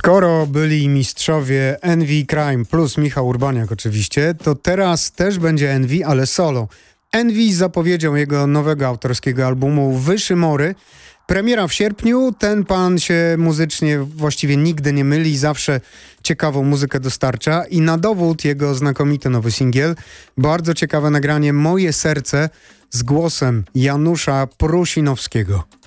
Skoro byli mistrzowie Envy Crime plus Michał Urbaniak oczywiście, to teraz też będzie Envy, ale solo. Envy zapowiedział jego nowego autorskiego albumu Wyszy Mory. Premiera w sierpniu. Ten pan się muzycznie właściwie nigdy nie myli, zawsze ciekawą muzykę dostarcza i na dowód jego znakomity nowy singiel, bardzo ciekawe nagranie Moje serce z głosem Janusza Prusinowskiego.